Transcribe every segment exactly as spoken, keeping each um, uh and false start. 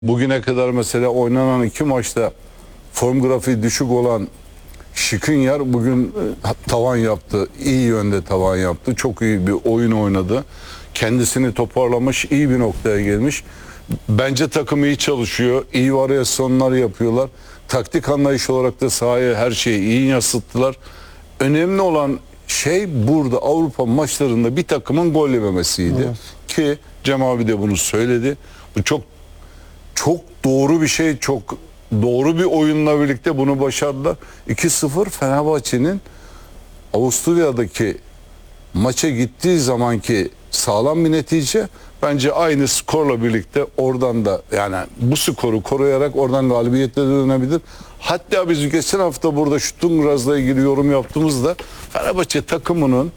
Bugüne kadar mesela oynanan iki maçta form grafiği düşük olan Skriniar bugün tavan yaptı. İyi yönde tavan yaptı. Çok iyi bir oyun oynadı. Kendisini toparlamış, iyi bir noktaya gelmiş. Bence takım iyi çalışıyor. İyi varyasyonlar yapıyorlar. Taktik anlayış olarak da sahaya her şeyi iyi yansıttılar. Önemli olan şey burada Avrupa maçlarında bir takımın gol yememesiydi. Evet. Ki Cem abi de bunu söyledi. Bu çok çok doğru bir şey. Çok doğru bir oyunla birlikte bunu başardılar. iki sıfır Fenerbahçe'nin Avusturya'daki maça gittiği zamanki sağlam bir netice. Bence aynı skorla birlikte oradan da, yani bu skoru koruyarak oradan galibiyetle dönebilir. Hatta biz geçen hafta burada Şutungraz'la ilgili yorum yaptığımızda Fenerbahçe takımının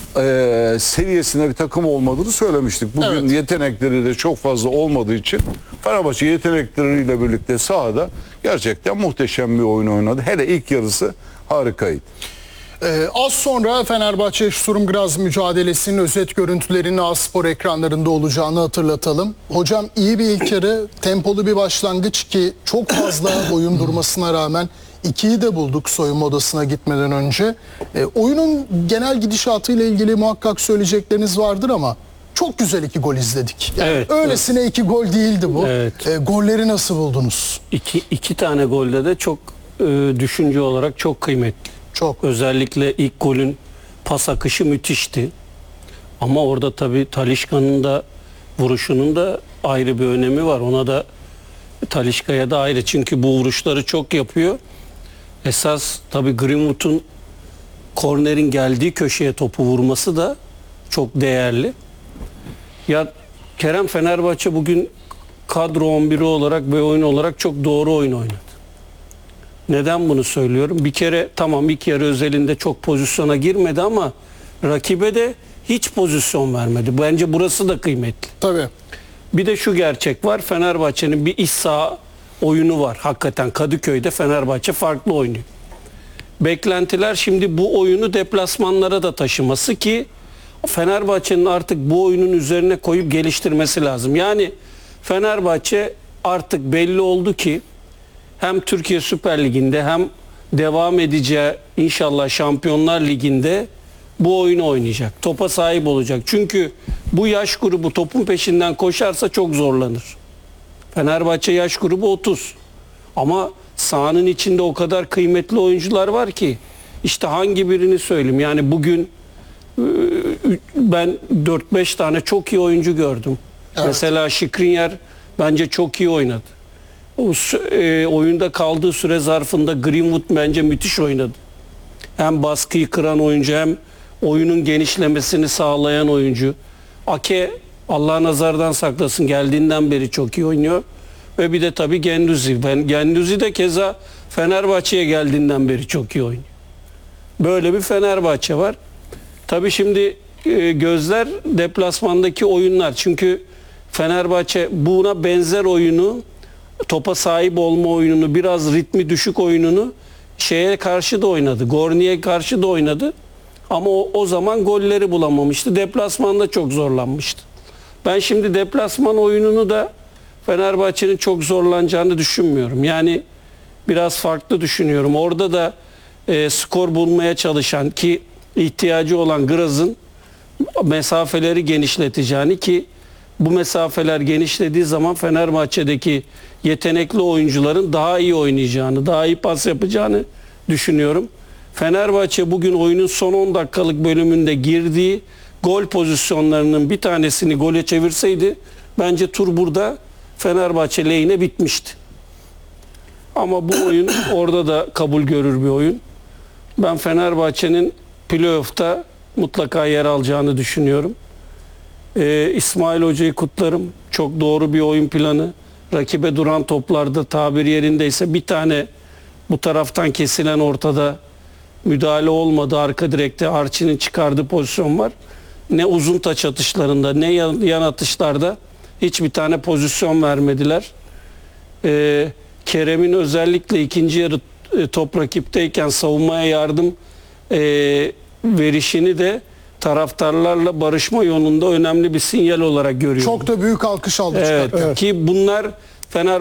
e, seviyesinde bir takım olmadığını söylemiştik. Bugün evet, yetenekleri de çok fazla olmadığı için Fenerbahçe yetenekleriyle birlikte sahada gerçekten muhteşem bir oyun oynadı. Hele ilk yarısı harikaydı. Ee, az sonra Fenerbahçe Sturm Graz mücadelesinin özet görüntülerinin A-Spor ekranlarında olacağını hatırlatalım. Hocam, iyi bir ilk yarı, tempolu bir başlangıç ki çok fazla oyun durmasına rağmen ikiyi de bulduk soyunma odasına gitmeden önce. Ee, oyunun genel gidişatıyla ilgili muhakkak söyleyecekleriniz vardır ama çok güzel iki gol izledik. Yani evet, öylesine evet. iki gol değildi bu. Evet. Ee, golleri nasıl buldunuz? İki, iki tane golde de çok e, düşünce olarak çok kıymetli. Çok. Özellikle ilk golün pas akışı müthişti. Ama orada tabii Talisca'nın da vuruşunun da ayrı bir önemi var. Ona da, Talisca'ya da ayrı. Çünkü bu vuruşları çok yapıyor. Esas tabii Greenwood'un kornerin geldiği köşeye topu vurması da çok değerli. Ya Kerem, Fenerbahçe bugün kadro on biri olarak ve oyun olarak çok doğru oyun oynadı. Neden bunu söylüyorum? Bir kere tamam, ilk yarı özelinde çok pozisyona girmedi ama rakibe de hiç pozisyon vermedi. Bence burası da kıymetli. Tabii. Bir de şu gerçek var. Fenerbahçe'nin bir iç saha oyunu var. Hakikaten Kadıköy'de Fenerbahçe farklı oynuyor. Beklentiler şimdi bu oyunu deplasmanlara da taşıması ki Fenerbahçe'nin artık bu oyunun üzerine koyup geliştirmesi lazım. Yani Fenerbahçe artık belli oldu ki hem Türkiye Süper Ligi'nde hem devam edeceği inşallah Şampiyonlar Ligi'nde bu oyunu oynayacak. Topa sahip olacak. Çünkü bu yaş grubu topun peşinden koşarsa çok zorlanır. Fenerbahçe yaş grubu otuz. Ama sahanın içinde o kadar kıymetli oyuncular var ki işte hangi birini söyleyeyim. Yani bugün ben dört beş tane çok iyi oyuncu gördüm. Evet. Mesela Skriniar bence çok iyi oynadı. O e, oyunda kaldığı süre zarfında Greenwood bence müthiş oynadı. Hem baskıyı kıran oyuncu hem oyunun genişlemesini sağlayan oyuncu. Ake, Allah nazardan saklasın, geldiğinden beri çok iyi oynuyor. Ve bir de tabii Guendouzi. Ben Guendouzi de keza Fenerbahçe'ye geldiğinden beri çok iyi oynuyor. Böyle bir Fenerbahçe var. Tabii şimdi e, gözler deplasmandaki oyunlar. Çünkü Fenerbahçe buna benzer oyunu, topa sahip olma oyununu, biraz ritmi düşük oyununu şeye karşı da oynadı. Gorni'ye karşı da oynadı. Ama o, o zaman golleri bulamamıştı. Deplasmanda çok zorlanmıştı. Ben şimdi deplasman oyununu da Fenerbahçe'nin çok zorlanacağını düşünmüyorum. Yani biraz farklı düşünüyorum. Orada da e, skor bulmaya çalışan ki ihtiyacı olan Graz'ın mesafeleri genişleteceğini, ki bu mesafeler genişlediği zaman Fenerbahçe'deki yetenekli oyuncuların daha iyi oynayacağını, daha iyi pas yapacağını düşünüyorum. Fenerbahçe bugün oyunun son on dakikalık bölümünde girdiği gol pozisyonlarının bir tanesini gole çevirseydi bence tur burada Fenerbahçe lehine bitmişti. Ama bu oyun orada da kabul görür bir oyun. Ben Fenerbahçe'nin playoff'ta mutlaka yer alacağını düşünüyorum. Ee, İsmail Hoca'yı kutlarım. Çok doğru bir oyun planı. Rakibe duran toplarda, tabir yerindeyse, bir tane bu taraftan kesilen ortada müdahale olmadı. Arka direkte Archie'nin çıkardığı pozisyon var. Ne uzun taç atışlarında ne yan, yan atışlarda hiçbir tane pozisyon vermediler. Ee, Kerem'in özellikle ikinci yarı e, top rakipteyken savunmaya yardım e, verişini de taraftarlarla barışma yolunda önemli bir sinyal olarak görüyorum. Çok da büyük alkış aldı. Evet, evet. Ki bunlar Fener